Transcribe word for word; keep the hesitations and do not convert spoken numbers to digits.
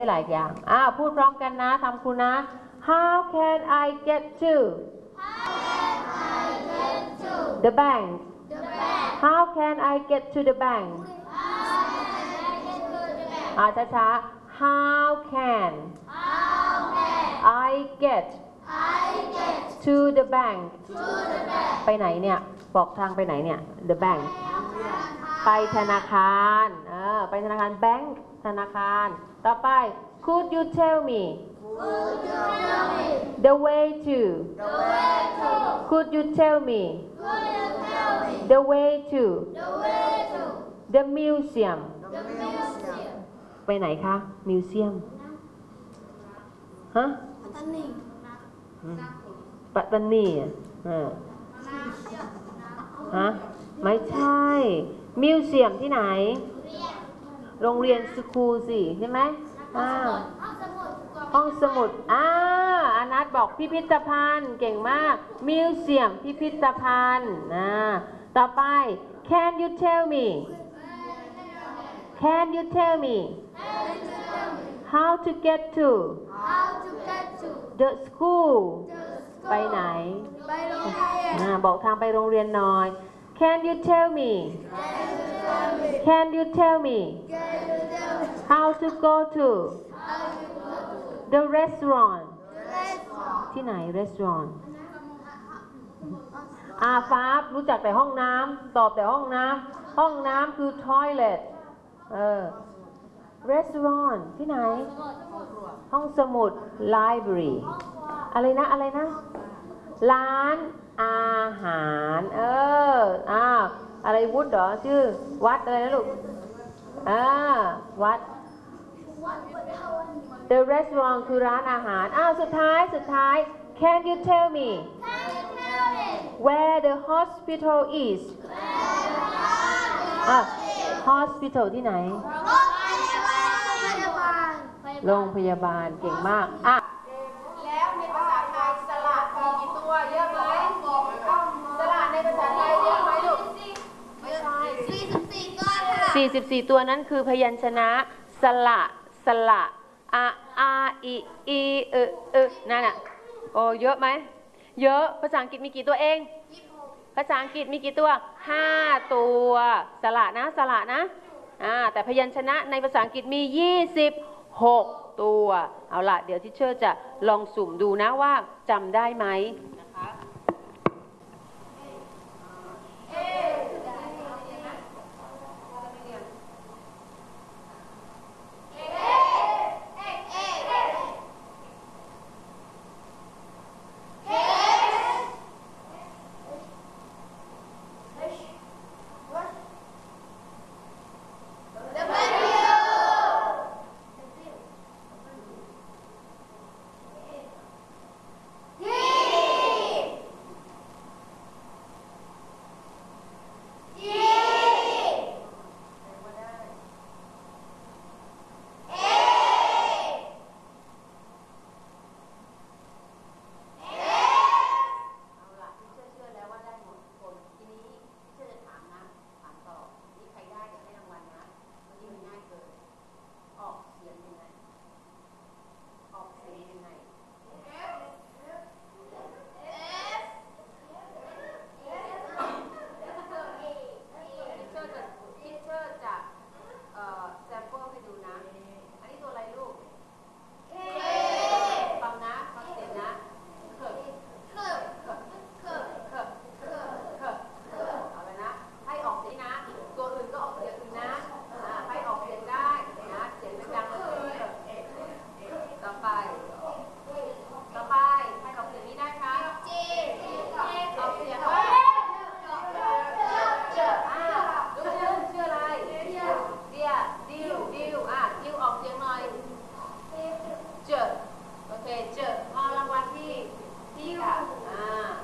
หลายอย่างอ่าพูดพร้อมกันนะทำคุณนะ How can I get to the bank How can I get to the bank อ่าช้าๆ How can I get to the bank ไปไหนเนี่ยบอกทางไปไหนเนี่ย the bank ไปธนาคารเออไปธนาคาร bank ธนาคารต่อไป Could you tell me the way to Could you tell me the way to the museum ไปไหนคะ museum ฮะปัตตานีฮะไม่ใช่มิวเซียมที่ไหนโรงเรียนสคูลสิใช่ไหมห้องสมุดอ่าอานัทบอกพิพิธภัณฑ์เก่งมากมิวเซียมพิพิธภัณฑ์นะต่อไป Can you tell me Can you tell me how to get to the school ไปไหนบอกทางไปโรงเรียนหน่อย Can you tell me Can you tell me how to go to the restaurant ที่ไหน restaurant อาฟ้ารู้จักแต่ห้องน้ำตอบแต่ห้องน้ำห้องน้ำคือ toilet เออ restaurant ที่ไหนห้องสมุด library อะไรนะอะไรนะร้านอาหารเอออ้าวอะไรวุฒเหรอชื่อวัดอะไรนะลูกอ่าวัด The restaurant คือร้านอาหารอ้าวสุดท้ายสุดท้าย Can you tell me where the hospital is อ่ะ hospital ที่ไหนโรงพยาบาลเก่งมากอ่ะแล้วในภาษาไทยสระมีกี่ตัวเยอะไหมสระในภาษาไทยเยอะไหมลูกไม่ใช่สี่สิบสี่ตัวค่ะสี่สิบสี่ตัวนั้นคือพยัญชนะสระสระอาอาอีอีเอเอนั่นน่ะโอ้เยอะไหมเยอะภาษาอังกฤษมีกี่ตัวเองภาษาอังกฤษมีกี่ตัวห้าตัวสระนะสระนะอ่าแต่พยัญชนะในภาษาอังกฤษมียี่สิบหกตัวเอาล่ะเดี๋ยวทิเชอร์จะลองสุ่มดูนะว่าจำได้ไหม